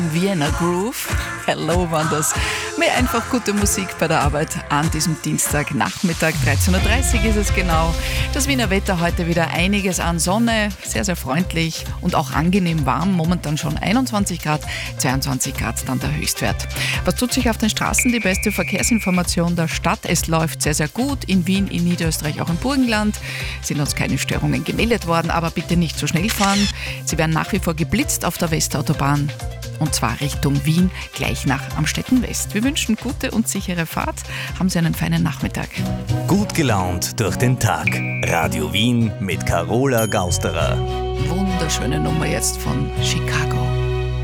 Vienna Groove. Hello Wonders. Mehr einfach gute Musik bei der Arbeit an diesem Dienstagnachmittag. 13.30 Uhr ist es genau. Das Wiener Wetter heute wieder einiges an Sonne, sehr, sehr freundlich und auch angenehm warm. Momentan schon 21 Grad, 22 Grad dann der Höchstwert. Was tut sich auf den Straßen? Die beste Verkehrsinformation der Stadt. Es läuft sehr, sehr gut in Wien, in Niederösterreich, auch im Burgenland. Sind uns keine Störungen gemeldet worden, aber bitte nicht zu schnell fahren. Sie werden nach wie vor geblitzt auf der Westautobahn. Und zwar Richtung Wien, gleich nach Amstetten West. Wir wünschen gute und sichere Fahrt. Haben Sie einen feinen Nachmittag. Gut gelaunt durch den Tag. Radio Wien mit Carola Gausterer. Wunderschöne Nummer jetzt von Chicago.